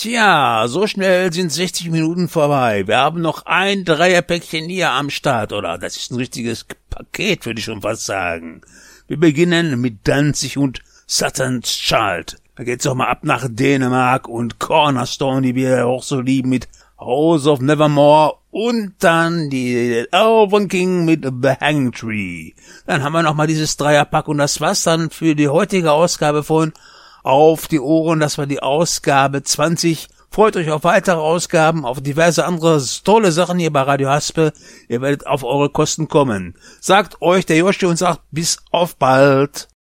Tja, so schnell sind 60 Minuten vorbei. Wir haben noch ein Dreierpäckchen hier am Start, oder? Das ist ein richtiges Paket, würde ich schon fast sagen. Wir beginnen mit Danzig und Satans Child. Da geht's doch mal ab nach Dänemark und Cornerstone, die wir auch so lieben, mit House of Nevermore und dann die Elven King mit The Hanging Tree. Dann haben wir noch mal dieses Dreierpack und das war's dann für die heutige Ausgabe von Auf die Ohren. Das war die Ausgabe 20. Freut euch auf weitere Ausgaben, auf diverse andere tolle Sachen hier bei Radio Haspe. Ihr werdet auf eure Kosten kommen. Sagt euch der Joshi und sagt bis auf bald.